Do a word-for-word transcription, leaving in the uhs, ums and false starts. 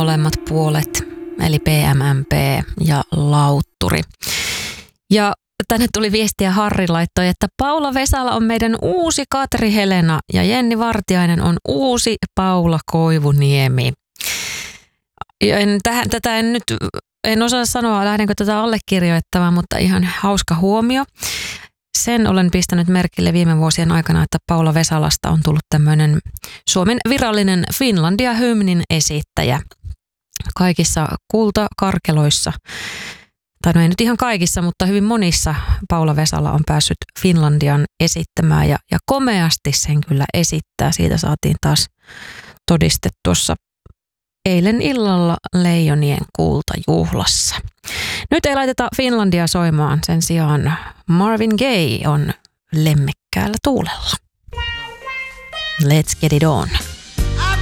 molemmat puolet, eli P M M P ja Lautturi. Ja tänne tuli viestiä, Harri laittoi, että Paula Vesala on meidän uusi Katri Helena ja Jenni Vartiainen on uusi Paula Koivuniemi. En, tähän, tätä en nyt, en osaa sanoa, lähdenkö tätä allekirjoittamaan, mutta ihan hauska huomio. Sen olen pistänyt merkille viime vuosien aikana, että Paula Vesalasta on tullut tämmöinen Suomen virallinen Finlandia-hymnin esittäjä kaikissa kultakarkeloissa. Tai no ei nyt ihan kaikissa, mutta hyvin monissa Paula Vesala on päässyt Finlandian esittämään ja, ja komeasti sen kyllä esittää. Siitä saatiin taas todiste tuossa eilen illalla Leijonien kultajuhlassa. Nyt ei laiteta Finlandia soimaan, sen sijaan Marvin Gaye on lemmekkäällä tuulella. Let's get it on.